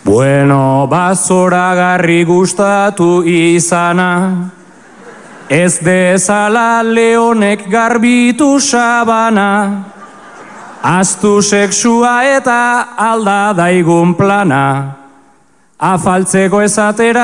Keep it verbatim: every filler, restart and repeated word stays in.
Bueno, bazoragarri gustatu izana, ez dezala leonek garbitu sabana, aztu sexua eta alda daigun plana, afaltzeko esatera